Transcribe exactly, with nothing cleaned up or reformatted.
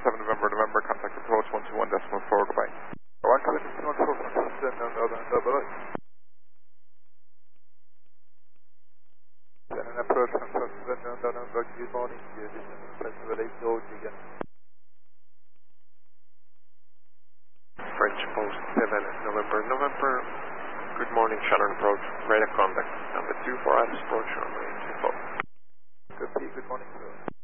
seven November, November, contact approach one two one decimal four, goodbye. one seven one four, double Then an approach from seven November, good morning, this is Festival eight George again. French Post seven November, November, good morning, Shannon approach, radar contact, number two for us, approach on my info. Good, good morning, sir.